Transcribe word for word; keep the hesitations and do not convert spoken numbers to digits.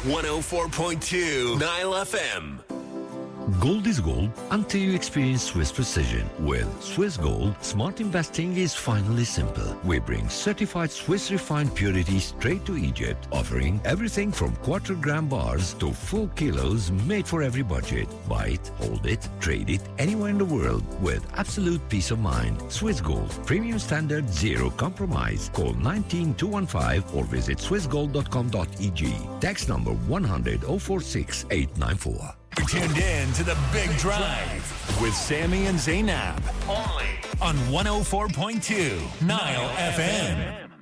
one oh four point two Nile F M. Gold is gold until you experience Swiss precision. With Swiss Gold, smart investing is finally simple. We bring certified Swiss refined purity straight to Egypt, offering everything from quarter gram bars to full kilos made for every budget. Buy it, hold it, trade it anywhere in the world with absolute peace of mind. Swiss Gold, premium standard, zero compromise. Call nineteen two one five or visit swiss gold dot com dot e g. Tax number one hundred oh four six eight nine four. You're tuned in to The Big Drive with Sammy and Zainab. Only on one oh four point two Nile F M.